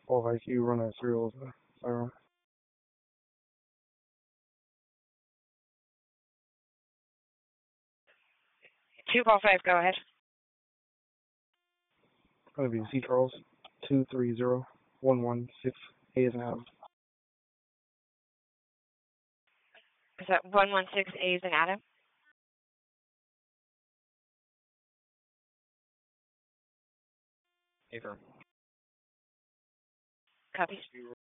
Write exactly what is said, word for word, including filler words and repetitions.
Or like you run a serial firearm. two call five, go ahead. That'd be C Charles two three zero one one six A as in Adam. Is that one one six A as in Adam? Affirm. Copy.